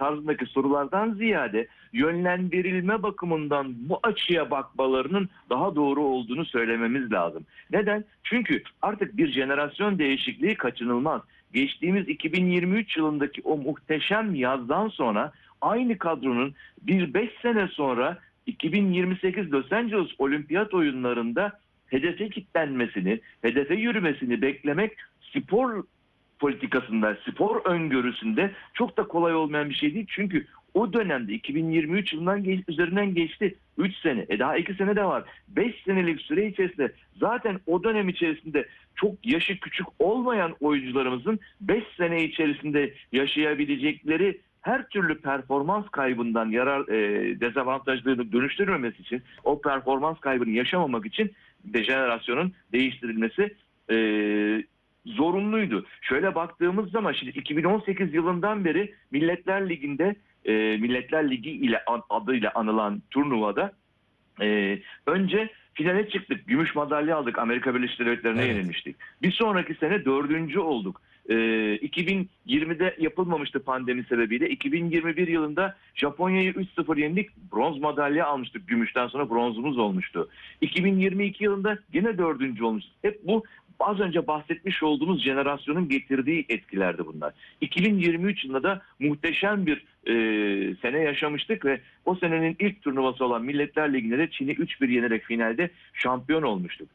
tarzındaki sorulardan ziyade yönlendirilme bakımından bu açıya bakmalarının daha doğru olduğunu söylememiz lazım. Neden? Çünkü artık bir jenerasyon değişikliği kaçınılmaz. Geçtiğimiz 2023 yılındaki o muhteşem yazdan sonra aynı kadronun bir 5 sene sonra 2028 Los Angeles Olimpiyat Oyunları'nda hedefe kilitlenmesini, hedefe yürümesini beklemek spor politikasında, spor öngörüsünde çok da kolay olmayan bir şey değil. Çünkü o dönemde 2023 yılından üzerinden geçti. 3 sene, daha 2 sene de var. 5 senelik süre içerisinde zaten o dönem içerisinde çok yaşı küçük olmayan oyuncularımızın 5 sene içerisinde yaşayabilecekleri her türlü performans kaybından dezavantajlarını dönüştürmemesi için, o performans kaybını yaşamamak için dejenerasyonun değiştirilmesi zorunluydu. Şöyle baktığımız zaman şimdi 2018 yılından beri Milletler Ligi'nde Milletler Ligi ile adıyla anılan turnuvada önce finale çıktık. Gümüş madalya aldık. Amerika Birleşik Devletleri'ne Evet. yenilmiştik. Bir sonraki sene 4. olduk. 2020'de yapılmamıştı pandemi sebebiyle. 2021 yılında Japonya'yı 3-0 yendik. Bronz madalya almıştık. Gümüşten sonra bronzumuz olmuştu. 2022 yılında yine 4. olmuştuk. Hep bu az önce bahsetmiş olduğumuz jenerasyonun getirdiği etkilerdi bunlar. 2023 yılında da muhteşem bir sene yaşamıştık ve o senenin ilk turnuvası olan Milletler Ligi'nde de Çin'i 3-1 yenerek finalde şampiyon olmuştuk.